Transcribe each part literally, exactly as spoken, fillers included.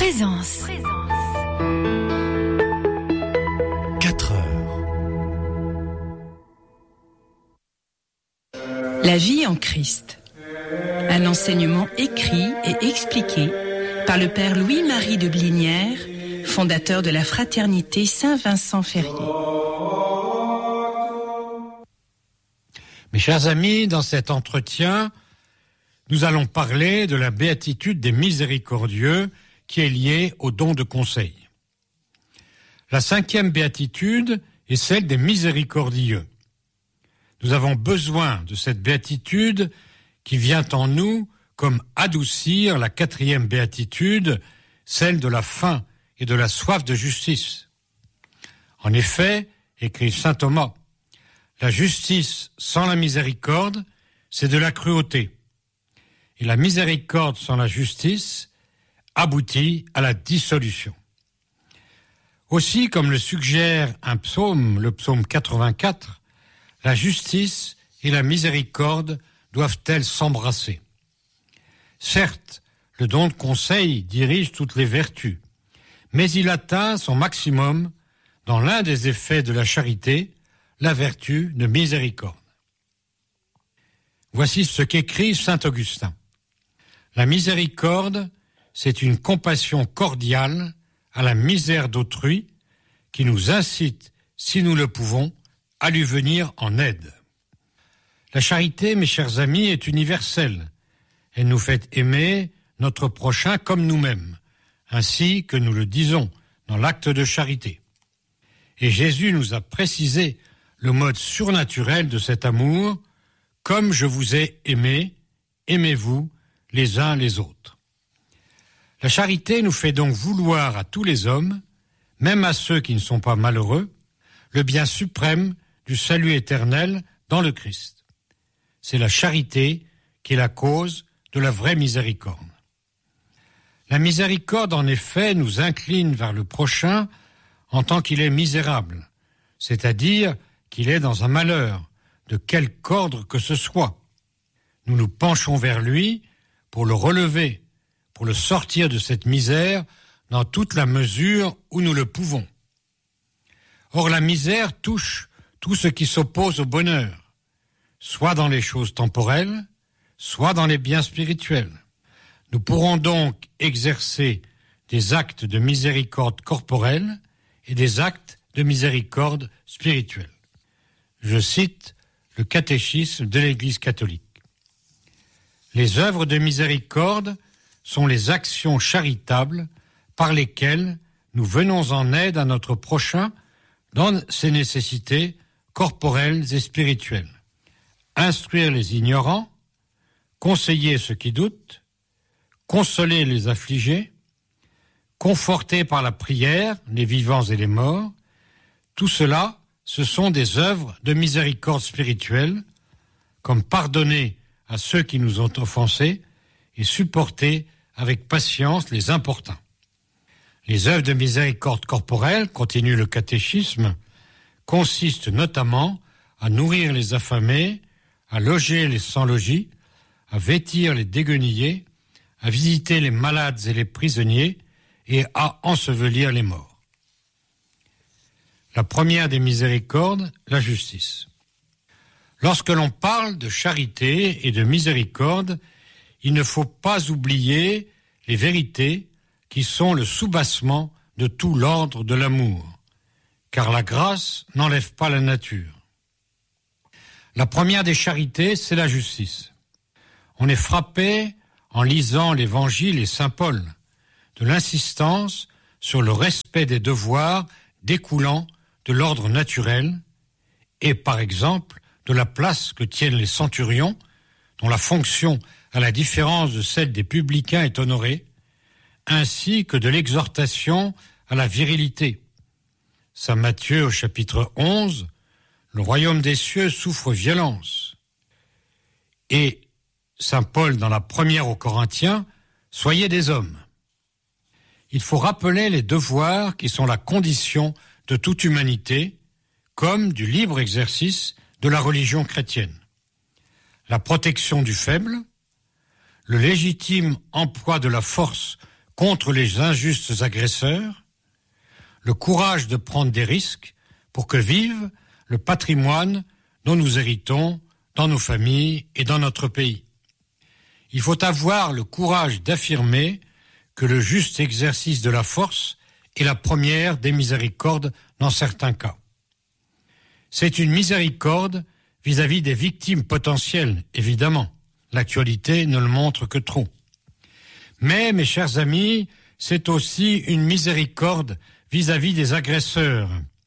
Présence. quatre heures. La vie en Christ. Un enseignement écrit et expliqué par le père Louis-Marie de Blinière, fondateur de la fraternité Saint-Vincent-Ferrier. Mes chers amis, dans cet entretien, nous allons parler de la béatitude des miséricordieux qui est liée au don de conseil. La cinquième béatitude est celle des miséricordieux. Nous avons besoin de cette béatitude qui vient en nous comme adoucir la quatrième béatitude, celle de la faim et de la soif de justice. En effet, écrit saint Thomas, la justice sans la miséricorde, c'est de la cruauté. Et la miséricorde sans la justice aboutit à la dissolution. Aussi, comme le suggère un psaume, le psaume quatre-vingt-quatre, la justice et la miséricorde doivent-elles s'embrasser. Certes, le don de conseil dirige toutes les vertus, mais il atteint son maximum dans l'un des effets de la charité, la vertu de miséricorde. Voici ce qu'écrit saint Augustin. La miséricorde, c'est une compassion cordiale à la misère d'autrui qui nous incite, si nous le pouvons, à lui venir en aide. La charité, mes chers amis, est universelle. Elle nous fait aimer notre prochain comme nous-mêmes, ainsi que nous le disons dans l'acte de charité. Et Jésus nous a précisé le mode surnaturel de cet amour, comme je vous ai aimé, aimez-vous les uns les autres. La charité nous fait donc vouloir à tous les hommes, même à ceux qui ne sont pas malheureux, le bien suprême du salut éternel dans le Christ. C'est la charité qui est la cause de la vraie miséricorde. La miséricorde, en effet, nous incline vers le prochain en tant qu'il est misérable, c'est-à-dire qu'il est dans un malheur, de quelque ordre que ce soit. Nous nous penchons vers lui pour le relever, pour le sortir de cette misère dans toute la mesure où nous le pouvons. Or, la misère touche tout ce qui s'oppose au bonheur, soit dans les choses temporelles, soit dans les biens spirituels. Nous pourrons donc exercer des actes de miséricorde corporelle et des actes de miséricorde spirituelle. Je cite le catéchisme de l'Église catholique. Les œuvres de miséricorde sont les actions charitables par lesquelles nous venons en aide à notre prochain dans ses nécessités corporelles et spirituelles. Instruire les ignorants, conseiller ceux qui doutent, consoler les affligés, conforter par la prière les vivants et les morts, tout cela, ce sont des œuvres de miséricorde spirituelle, comme pardonner à ceux qui nous ont offensés et supporter avec patience les importuns. Les œuvres de miséricorde corporelle, continue le catéchisme, consistent notamment à nourrir les affamés, à loger les sans-logis, à vêtir les déguenillés, à visiter les malades et les prisonniers et à ensevelir les morts. La première des miséricordes, la justice. Lorsque l'on parle de charité et de miséricorde, il ne faut pas oublier les vérités qui sont le soubassement de tout l'ordre de l'amour, car la grâce n'enlève pas la nature. La première des charités, c'est la justice. On est frappé, en lisant l'Évangile et saint Paul, de l'insistance sur le respect des devoirs découlant de l'ordre naturel et, par exemple, de la place que tiennent les centurions, dont la fonction, à la différence de celle des publicains, est honorée, ainsi que de l'exhortation à la virilité. Saint Matthieu, au chapitre onze, le royaume des cieux souffre violence. Et saint Paul, dans la première aux Corinthiens, soyez des hommes. Il faut rappeler les devoirs qui sont la condition de toute humanité, comme du libre exercice de la religion chrétienne. La protection du faible, le légitime emploi de la force contre les injustes agresseurs, le courage de prendre des risques pour que vive le patrimoine dont nous héritons dans nos familles et dans notre pays. Il faut avoir le courage d'affirmer que le juste exercice de la force est la première des miséricordes dans certains cas. C'est une miséricorde vis-à-vis des victimes potentielles, évidemment. L'actualité ne le montre que trop. Mais, mes chers amis, c'est aussi une miséricorde vis-à-vis des agresseurs.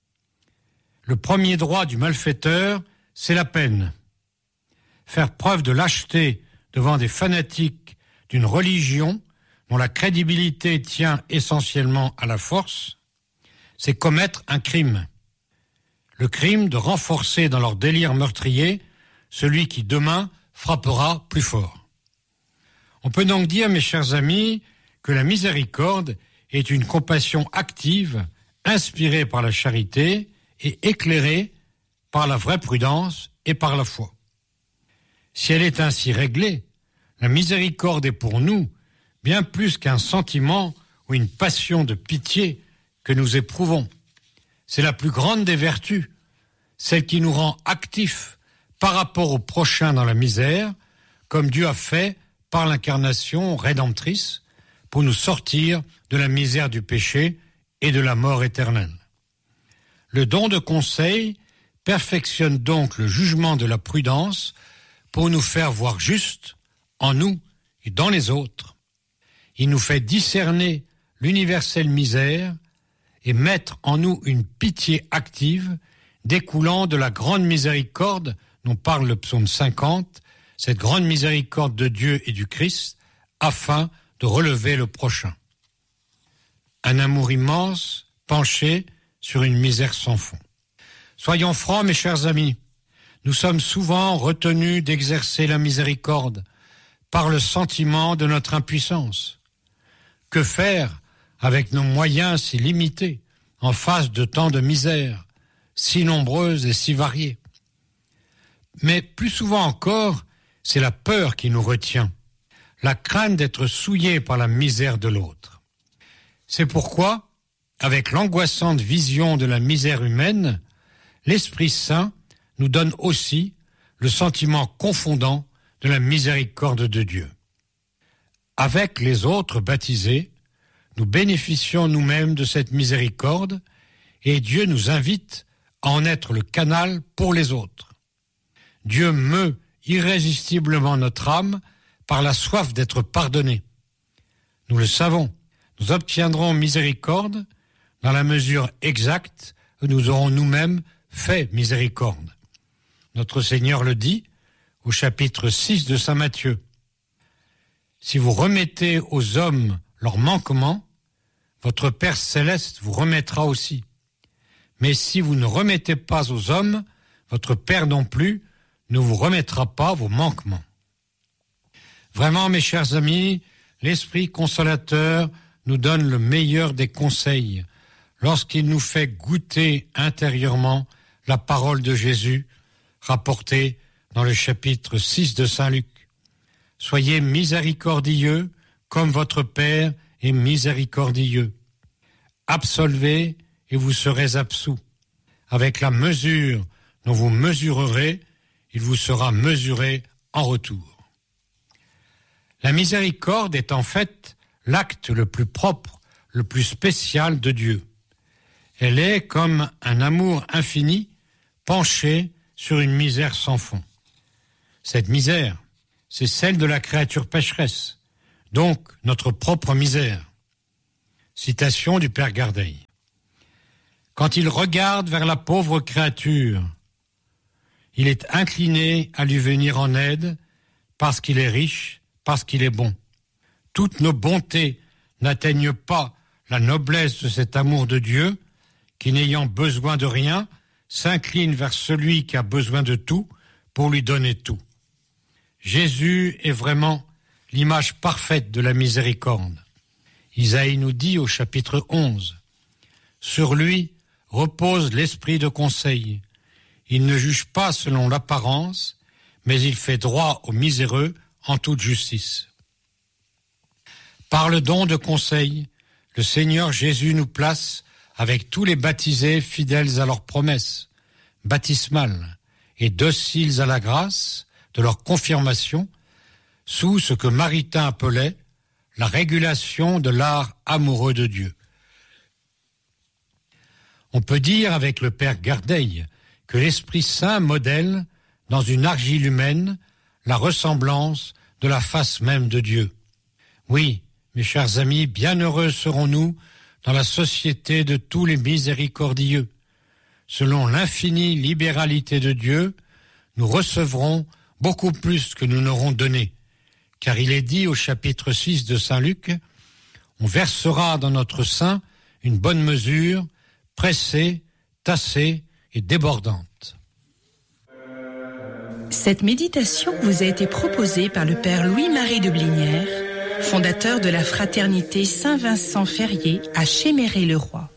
Le premier droit du malfaiteur, c'est la peine. Faire preuve de lâcheté devant des fanatiques d'une religion dont la crédibilité tient essentiellement à la force, c'est commettre un crime. Le crime de renforcer dans leur délire meurtrier celui qui demain frappera plus fort. On peut donc dire, mes chers amis, que la miséricorde est une compassion active, inspirée par la charité et éclairée par la vraie prudence et par la foi. Si elle est ainsi réglée, la miséricorde est pour nous bien plus qu'un sentiment ou une passion de pitié que nous éprouvons. C'est la plus grande des vertus, celle qui nous rend actifs par rapport au prochain dans la misère, comme Dieu a fait par l'incarnation rédemptrice pour nous sortir de la misère du péché et de la mort éternelle. Le don de conseil perfectionne donc le jugement de la prudence pour nous faire voir juste en nous et dans les autres. Il nous fait discerner l'universelle misère et mettre en nous une pitié active découlant de la grande miséricorde dont parle le psaume cinquante, cette grande miséricorde de Dieu et du Christ, afin de relever le prochain. Un amour immense penché sur une misère sans fond. Soyons francs, mes chers amis, nous sommes souvent retenus d'exercer la miséricorde par le sentiment de notre impuissance. Que faire avec nos moyens si limités en face de tant de misères, si nombreuses et si variées? Mais plus souvent encore, c'est la peur qui nous retient, la crainte d'être souillés par la misère de l'autre. C'est pourquoi, avec l'angoissante vision de la misère humaine, l'Esprit Saint nous donne aussi le sentiment confondant de la miséricorde de Dieu. Avec les autres baptisés, nous bénéficions nous-mêmes de cette miséricorde et Dieu nous invite à en être le canal pour les autres. Dieu meut irrésistiblement notre âme par la soif d'être pardonné. Nous le savons, nous obtiendrons miséricorde dans la mesure exacte où nous aurons nous-mêmes fait miséricorde. Notre Seigneur le dit au chapitre six de saint Matthieu. Si vous remettez aux hommes leurs manquements, votre Père céleste vous remettra aussi. Mais si vous ne remettez pas aux hommes, votre Père non plus ne vous remettra pas vos manquements. Vraiment, mes chers amis, l'Esprit consolateur nous donne le meilleur des conseils lorsqu'il nous fait goûter intérieurement la parole de Jésus rapportée dans le chapitre six de saint Luc. Soyez miséricordieux comme votre Père est miséricordieux. Absolvez et vous serez absous. Avec la mesure dont vous mesurerez, il vous sera mesuré en retour. La miséricorde est en fait l'acte le plus propre, le plus spécial de Dieu. Elle est comme un amour infini penché sur une misère sans fond. Cette misère, c'est celle de la créature pécheresse, donc notre propre misère. Citation du Père Gardeil. Quand il regarde vers la pauvre créature, il est incliné à lui venir en aide parce qu'il est riche, parce qu'il est bon. Toutes nos bontés n'atteignent pas la noblesse de cet amour de Dieu qui, n'ayant besoin de rien, s'incline vers celui qui a besoin de tout pour lui donner tout. Jésus est vraiment l'image parfaite de la miséricorde. Isaïe nous dit au chapitre onze, « Sur lui repose l'esprit de conseil. Il ne juge pas selon l'apparence, mais il fait droit aux miséreux en toute justice. » Par le don de conseil, le Seigneur Jésus nous place avec tous les baptisés fidèles à leurs promesses baptismales et dociles à la grâce de leur confirmation, sous ce que Maritain appelait la régulation de l'art amoureux de Dieu. On peut dire avec le Père Gardeil que l'Esprit Saint modèle, dans une argile humaine, la ressemblance de la face même de Dieu. Oui, mes chers amis, bienheureux serons-nous dans la société de tous les miséricordieux. Selon l'infinie libéralité de Dieu, nous recevrons beaucoup plus que nous n'aurons donné, car il est dit au chapitre six de Saint Luc, « On versera dans notre sein une bonne mesure, pressée, tassée et débordante. » Cette méditation vous a été proposée par le Père Louis-Marie de Blinière, fondateur de la Fraternité Saint-Vincent-Ferrier à Chéméré-le-Roi.